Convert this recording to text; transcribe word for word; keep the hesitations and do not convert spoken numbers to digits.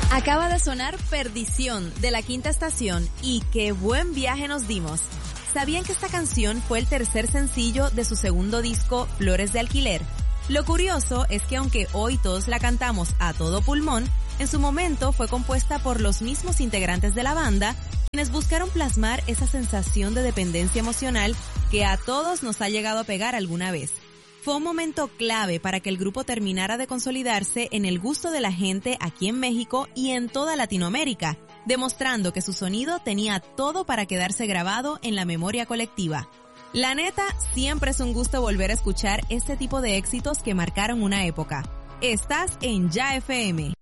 Acaba de sonar Perdición de La Quinta Estación y qué buen viaje nos dimos. ¿Sabían que esta canción fue el tercer sencillo de su segundo disco Flores de Alquiler? Lo curioso es que aunque hoy todos la cantamos a todo pulmón, en su momento fue compuesta por los mismos integrantes de la banda, quienes buscaron plasmar esa sensación de dependencia emocional que a todos nos ha llegado a pegar alguna vez. Fue un momento clave para que el grupo terminara de consolidarse en el gusto de la gente aquí en México y en toda Latinoamérica, demostrando que su sonido tenía todo para quedarse grabado en la memoria colectiva. La neta, siempre es un gusto volver a escuchar este tipo de éxitos que marcaron una época. Estás en Ya F M.